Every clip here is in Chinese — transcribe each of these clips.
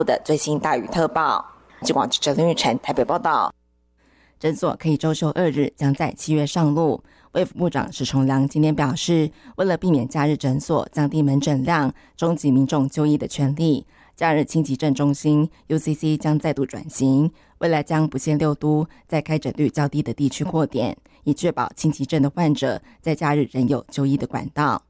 的最新大雨特报。中广记者林玉宸台北报道。诊所可以周休2日将在7月上路。卫福部长史崇良今天表示，为了避免假日诊所降低门诊量，终极民众就医的权利，假日轻急症中心 UCC 将再度转型，未来将不限6都在开诊率较低的地区扩点，以确保轻急症的患者在假日仍有就医的管道。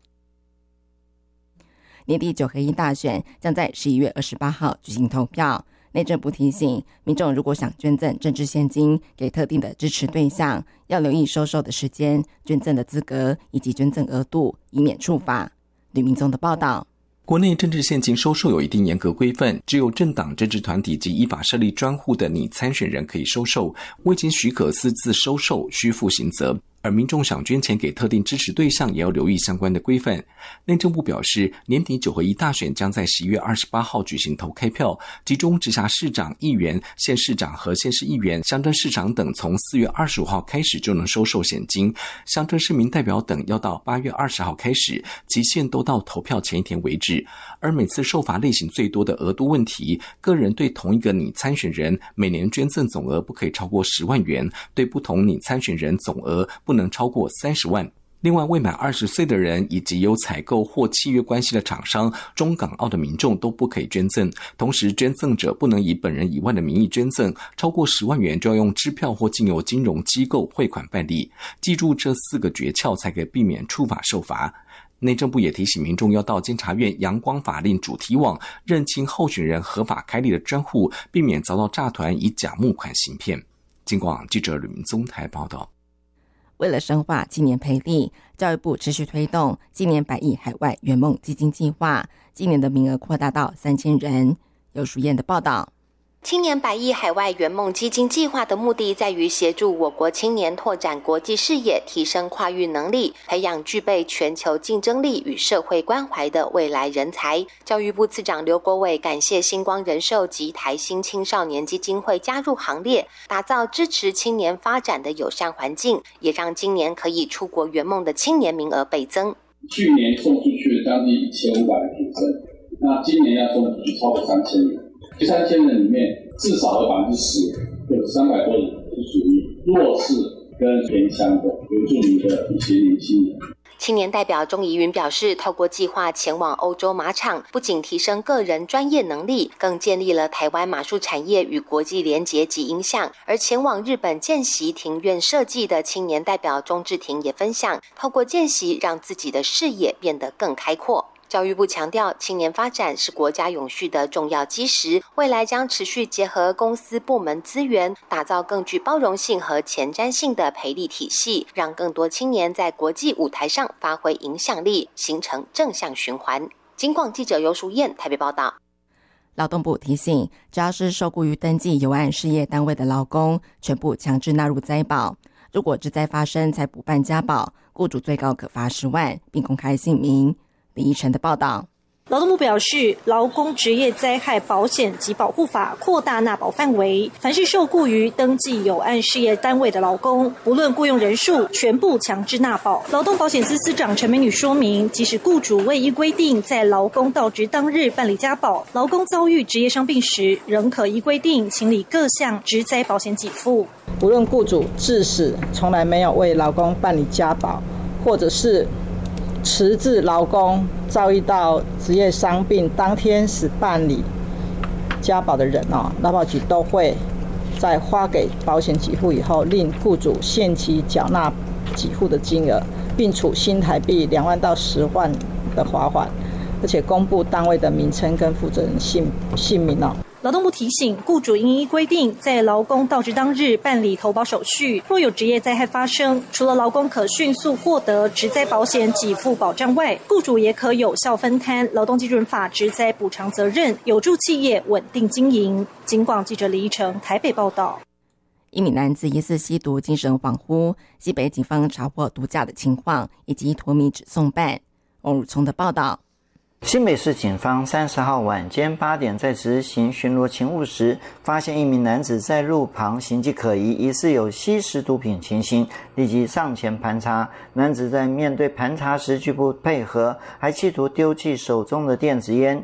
年底9合1大选将在11月28号举行投票。内政部提醒民众，如果想捐赠政治现金给特定的支持对象，要留意收受的时间、捐赠的资格以及捐赠额度，以免触法。吕明宗的报道。 国内政治现金收受有一定严格规范，只有政党、政治团体及依法设立专户的拟参选人可以收受，未经许可私自收受需负刑责。而民众想捐钱给特定支持对象，也要留意相关的规范。内政部表示，年底9合1大选将在11月28号举行投开票，其中直辖市长、议员、县市长和县市议员、乡镇市长等从4月25号开始就能收受现金，乡镇市民代表等要到8月20号开始，期限都到投票前一天为止。而每次受罚类型最多的额度问题，个人对同一个拟参选人每年捐赠总额不可以超过10万元，对不同拟参选人总额不能超过30万。另外，未满20岁的人以及有采购或契约关系的厂商、中港澳的民众都不可以捐赠。同时，捐赠者不能以本人以外的名义捐赠，超过10万元就要用支票或经由金融机构汇款办理。记住这4个诀窍，才可以避免触法受罚。内政部也提醒民众要到监察院阳光法令主题网认清候选人合法开立的专户，避免遭到诈团以假募款行骗。警广记者吕明宗台报道。 为了深化青年培力，教育部持续推动今年100亿海外圆梦基金计划，今年的名额扩大到3000人。有淑燕的报道。 青年100亿海外圆梦基金计划的目的在于协助我国青年拓展国际视野，提升跨域能力，培养具备全球竞争力与社会关怀的未来人才。教育部次长刘国伟感谢星光人寿及台新青少年基金会加入行列，打造支持青年发展的友善环境，也让今年可以出国圆梦的青年名额倍增。 去年送出去了将近1500个学生，那今年要送出去超过3000人。这3000人里面，至少有10%，有300多人是属于弱势跟偏乡的原住民的一些年轻人。 青年代表钟怡云表示，透过计划前往欧洲马场，不仅提升个人专业能力，更建立了台湾马术产业与国际连结及影响。而前往日本见习庭院设计的青年代表钟志廷也分享，透过见习让自己的视野变得更开阔。教育部强调，青年发展是国家永续的重要基石，未来将持续结合公司部门资源，打造更具包容性和前瞻性的培力体系，让更多青年在国际舞台上发挥影响力，形成正向循环。警广记者尤淑燕台北报道。 劳动部提醒，只要是受雇于登记有案事业单位的劳工，全部强制纳入灾保。如果职灾发生才补办加保，雇主最高可罚10万，并公开姓名。李依晨的报道。 劳动部表示，劳工职业灾害保险及保护法扩大纳保范围，凡是受雇于登记有案事业单位的劳工，不论雇用人数，全部强制纳保。劳动保险司司长陈美女说明，即使雇主未依规定在劳工到职当日办理加保，劳工遭遇职业伤病时，仍可依规定清理各项职灾保险给付。 不论雇主至死从来没有为劳工办理加保，或者是迟至劳工遭遇到职业伤病当天时办理加保的人劳保局都会在发给保险给付以后，令雇主限期缴纳给付的金额，并处新台币2万到10万的罚款，而且公布单位的名称跟负责人姓名劳动部提醒，雇主应依规定在劳工到职当日办理投保手续。若有职业灾害发生，除了劳工可迅速获得职灾保险给付保障外，雇主也可有效分摊劳动基准法职灾补偿责任，有助企业稳定经营。警广记者李依晨台北报道。 一名男子疑似吸毒精神恍惚，西北警方查获毒驾的情况以及脱米指送办。王汝聪的报道。 新北市警方30号晚间8点在执行巡逻勤务时，发现一名男子在路旁形迹可疑，疑似有吸食毒品情形，立即上前盘查。男子在面对盘查时拒不配合，还企图丢弃手中的电子烟。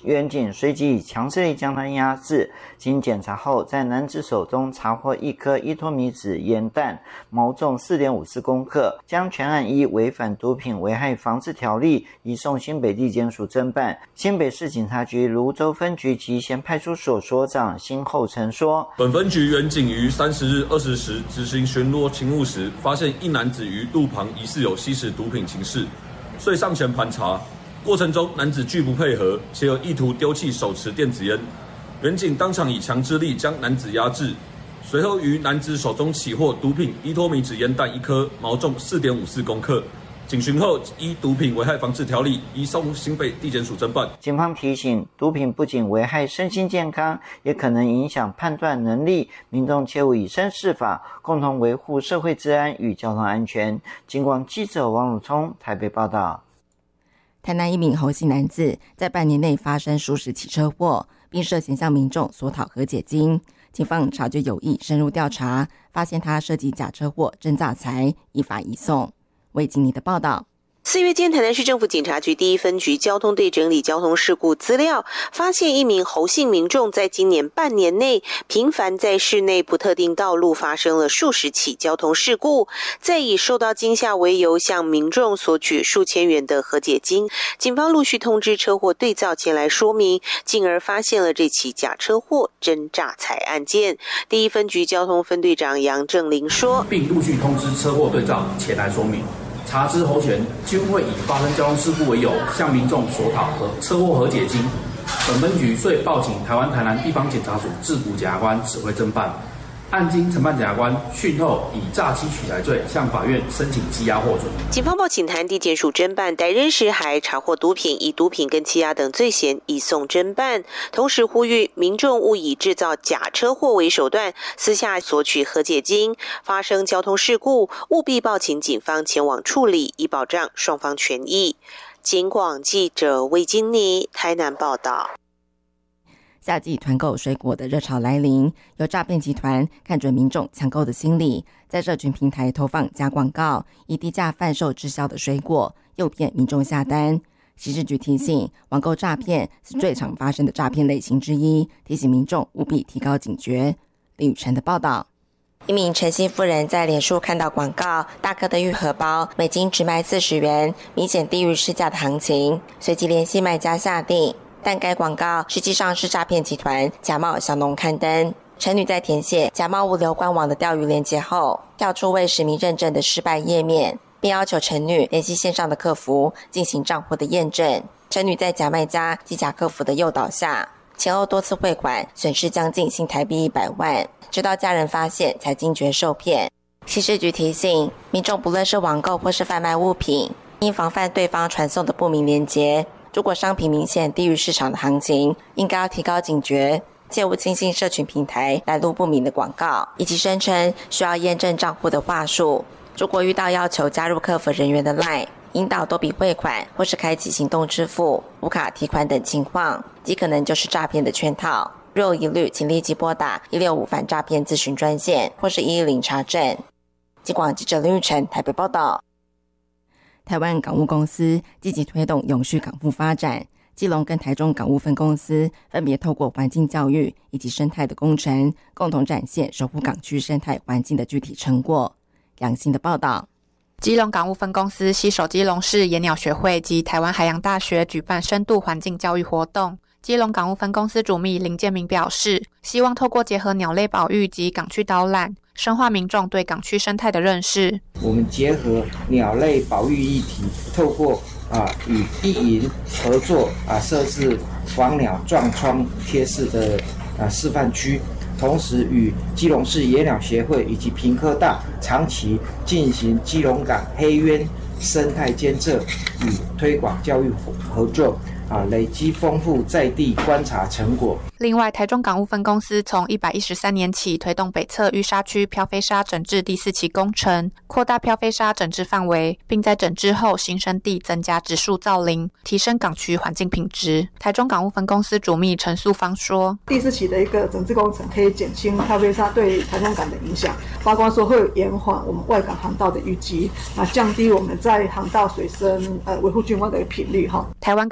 员警随即以强制力将他压制。经检查后，在男子手中查获1颗依托米酯盐弹，毛重4.54公克，将全案依违反毒品危害防治条例移送新北地检署侦办。新北市警察局芦洲分局集贤派出所所长辛厚成说， 本分局员警于30日20时执行巡逻勤务时，发现一男子于路旁疑似有吸食毒品情事，遂上前盘查，过程中男子拒不配合，且有意图丢弃手持电子烟，员警当场以强制力将男子压制，随后于男子手中起获毒品依托米酯烟弹1颗，毛重4.54公克。警询后，依毒品危害防治条例移送新北地检署侦办。 警方提醒，毒品不仅危害身心健康，也可能影响判断能力，民众切勿以身试法，共同维护社会治安与交通安全。警广记者王汝聪台北报道。 台南一名侯姓男子在半年内发生数10起车祸，并涉嫌向民众索讨和解金。警方察觉有异，深入调查，发现他涉及假车祸、真诈财，依法移送。魏经理的报道。 4月间，台南市政府警察局第1分局交通队整理交通事故资料，发现一名侯姓民众在今年半年内频繁在市内不特定道路发生了数10起交通事故，再以受到惊吓为由向民众索取数千元的和解金。警方陆续通知车祸对造前来说明，进而发现了这起假车祸真诈财案件。第1分局交通分队长杨正林说， 并陆续通知车祸对造前来说明。查知侯权均会以发生交通事故为由，向民众索讨和车祸和解金。本分局遂报请台南地方检察署制服检察官指挥侦办。案经承办检察官讯后，以诈欺取财罪向法院申请羁押获准。 警方报请台南地检署侦办，逮人时还查获毒品，以毒品跟欺压等罪嫌移送侦办。同时呼吁民众勿以制造假车祸为手段，私下索取和解金。发生交通事故，务必报请警方前往处理，以保障双方权益。警广记者魏金妮台南报道。 夏季团购水果的热潮来临，有诈骗集团看准民众抢购的心理，在社群平台投放假广告，以低价贩售滞销的水果，诱骗民众下单。刑事局提醒，网购诈骗是最常发生的诈骗类型之一，提醒民众务必提高警觉。林宇晨的报道。 一名陈姓妇人在脸书看到广告，大颗的玉荷包每斤只卖40元，明显低于市价的行情，随即联系卖家下订。但该广告实际上是诈骗集团假冒小农刊登。陈女在填写假冒物流官网的钓鱼链接后，跳出未实名认证的失败页面，并要求陈女联系线上的客服进行账户的验证。陈女在假卖家及假客服的诱导下，前后多次汇款，损失将近新台币100万，直到家人发现才惊觉受骗。刑事局提醒民众，不论是网购或是贩卖物品，应防范对方传送的不明链接。如果商品明显低于市场的行情，应该要提高警觉，切勿轻信社群平台来路不明的广告，以及声称需要验证账户的话术。如果遇到要求加入客服人员的 LINE， 引导多笔汇款或是开启行动支付、无卡提款等情况，极可能就是诈骗的圈套。若有疑虑，请立即拨打165反诈骗咨询专线或是110查证。警广记者林玉成台北报道。 台湾港务公司积极推动永续港务发展，基隆跟台中港务分公司分别透过环境教育以及生态的工程，共同展现守护港区生态环境的具体成果。杨欣的报道。 基隆港务分公司携手基隆市野鸟学会及台湾海洋大学举办深度环境教育活动。基隆港务分公司主秘林建明表示，希望透过结合鸟类保育及港区导览，深化民众对港区生态的认识。 我们结合鸟类保育议题，透过与地营合作设置防鸟撞窗贴示的示范区，同时与基隆市野鸟协会以及屏科大长期进行基隆港黑鸢生态监测与推广教育合作，累积丰富在地观察成果。 另外，台中港务分公司从113年起推动北侧玉沙区漂飞沙整治第4期工程，扩大漂飞沙整治范围，并在整治后新生地增加植树造林，提升港区环境品质。台中港务分公司主秘陈素芳说， 第4期的一个整治工程可以减轻漂飞沙对台中港的影响，包括说会延缓我们外港航道的淤积，降低我们在航道水深维护均温的频率。 台湾港务公司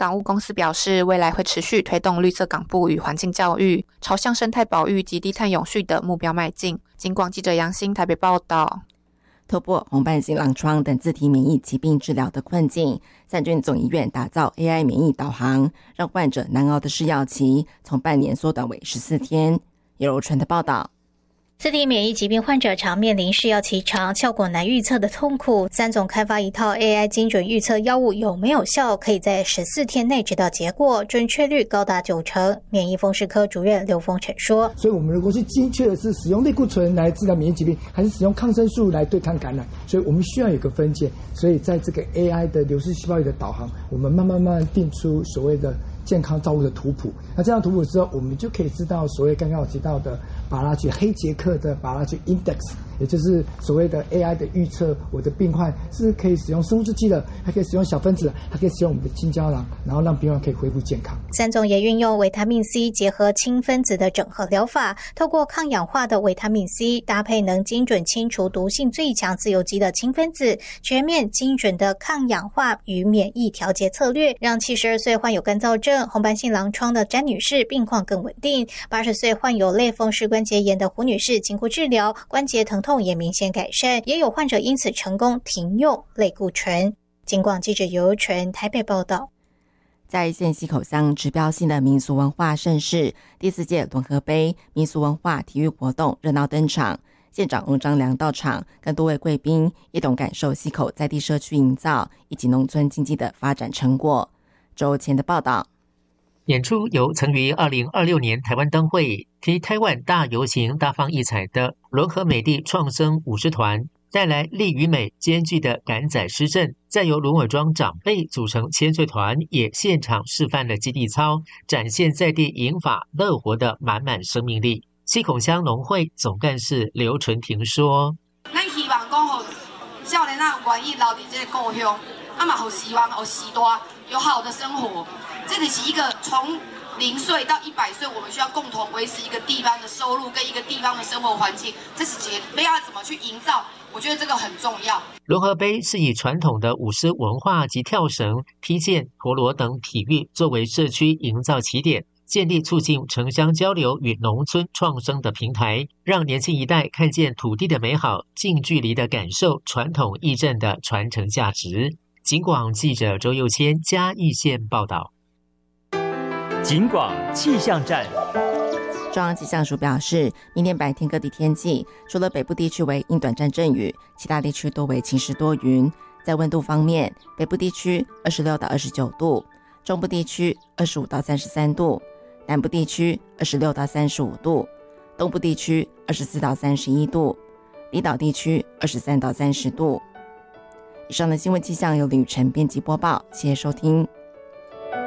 司表示，未来会持续推动绿色港埠与环境教育，朝向生态保育及低碳永续的目标迈进。警广记者杨欣台北报道。 突破红斑性狼疮等自体免疫疾病治疗的困境，三军总医院打造 AI 免疫导航，让患者难熬的试药期从半年缩短为14天。叶柔纯的报道。 自体免疫疾病患者常面临试药期长、效果难预测的痛苦。三总开发一套 AI 精准预测药物有没有效，可以在14天内知道结果，准确率高达90%。免疫风湿科主任刘丰成说：“ 所以我们如果是精确的是使用类固醇来治疗免疫疾病，还是使用抗生素来对抗感染，所以我们需要有个分界。所以在这个 AI 的流式细胞液的导航，我们慢慢定出所谓的健康照顾的图谱。那这样图谱之后，我们就可以知道所谓刚刚我提到的Biology黑杰克的 Biology Index， 也就是所谓的 AI 的预测，我的病患是可以使用生物制剂的，还可以使用小分子，还可以使用我们的清胶囊，然后让病患可以恢复健康。 三总也运用维他命 C 结合氢分子的整合疗法，透过抗氧化的维他命 C 搭配能精准清除毒性最强自由基的氢分子，全面精准的抗氧化与免疫调节策略，让72岁患有干燥症、红斑性狼疮的詹女士病况更稳定。80岁患有类风湿关节炎的胡女士经过治疗，关节疼痛也明显改善，也有患者因此成功停用类固醇。警广记者尤纯台北报道。 在县溪口乡指标性的民俗文化盛事，第4届联合杯民俗文化体育活动热闹登场。县长翁章良到场，跟多位贵宾一同感受溪口在地社区营造以及农村经济的发展成果。周前的报道。 演出由曾于2026年台湾灯会替台湾大游行大放异彩的轮河美地创生舞狮团，带来力与美兼具的赶仔狮阵，再由轮尾庄长辈组成千岁团，也现场示范了基地操，展现在地银法乐活的满满生命力。溪口乡农会总干事刘纯婷说：“ 咱希望讲，互少年啊愿意留伫这个故乡，嘛互希望互时代有好的生活。这里是一个从0岁到100岁，我们需要共同维持一个地方的收入跟一个地方的生活环境，这是要怎么去营造？我觉得这个很重要。” 轮河杯是以传统的舞狮文化及跳绳、踢毽、陀螺等体育作为社区营造起点，建立促进城乡交流与农村创生的平台，让年轻一代看见土地的美好，近距离的感受传统义政的传承价值。警广记者周佑谦嘉义县报道。 警广气象站。 中央气象署表示，明天白天各地天气除了北部地区为阴短暂阵雨，其他地区多为晴时多云。在温度方面，北部地区26到29度，中部地区25到33度，南部地区26到35度，东部地区24到31度，离岛地区23到30度。以上的新闻气象由吕晨编辑播报，谢谢收听。